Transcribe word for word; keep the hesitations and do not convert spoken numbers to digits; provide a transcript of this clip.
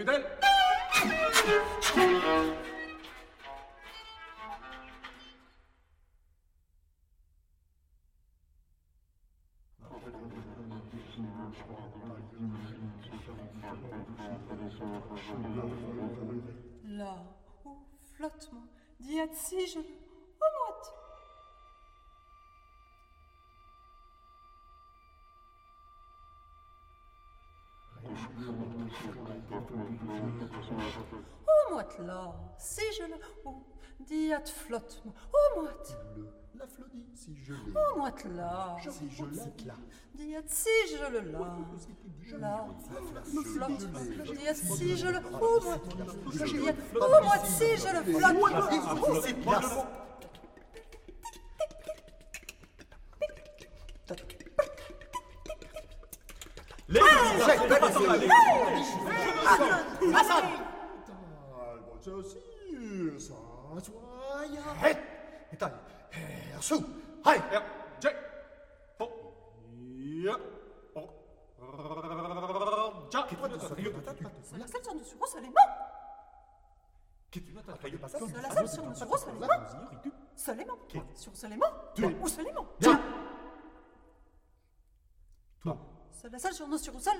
plus d'elle. Là, oh, flottement, diat si je le... Oh, moite. Oh, moite là, si je le... Oh, diat flottement. Oh, moite. Le, la flodie, si je l'ai. Oh, moite là. Si je l'ai, là. Diat si je le là. Là, flotte. Diat si je le... Oh, moite. Diat... Oh, moite, si je le flotte. Les Hassan! Ceci, ça, soya. Hej! Itaj! Hersu! Hej! Ja, Jack. Oh. Ja. Oh. Jack. C'est la salle sur dessus, oh, ça les mains. C'est la salle sur dessus, oh, ça les mains. Seulement. Sur seulement. Ou seulement. Tiens. C'est la salle sur nos sur seul.